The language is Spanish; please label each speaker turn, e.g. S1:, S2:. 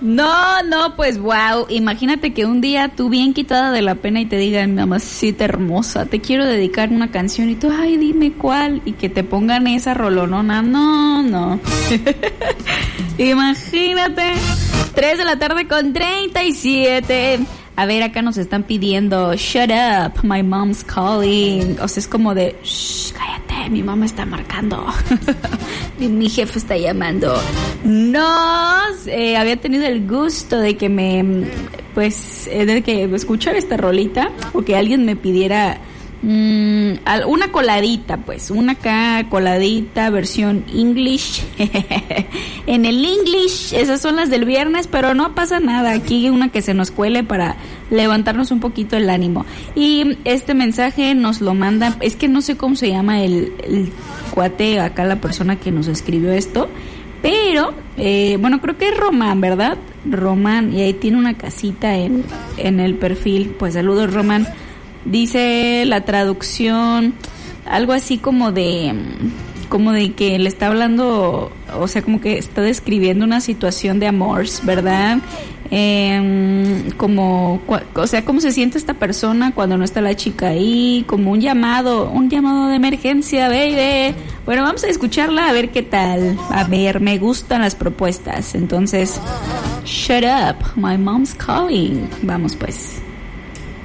S1: No, pues wow, imagínate que un día tú bien quitada de la pena y te digan, mamacita hermosa, te quiero dedicar una canción y tú, ay, dime cuál, y que te pongan esa rolonona, no. Imagínate, 3 de la tarde con 37. A ver, acá nos están pidiendo, shut up, my mom's calling. O sea, es como de, shh, cállate, mi mamá está marcando. Mi jefe está llamando. No, había tenido el gusto de que de que escuchar esta rolita, o que alguien me pidiera una coladita, pues, una acá coladita, versión English. En el English, esas son las del viernes, pero no pasa nada, aquí una que se nos cuele para levantarnos un poquito el ánimo. Y este mensaje nos lo manda, es que no sé cómo se llama el cuate acá, la persona que nos escribió esto, pero bueno, creo que es Román, ¿verdad? Román, y ahí tiene una casita en el perfil. Pues saludos, Román. Dice la traducción algo así como de que le está hablando, o sea, como que está describiendo una situación de amores, ¿verdad? O sea, cómo se siente esta persona cuando no está la chica ahí, como un llamado de emergencia, baby. Bueno, vamos a escucharla a ver qué tal. A ver, me gustan las propuestas. Entonces, shut up, my mom's calling. Vamos pues.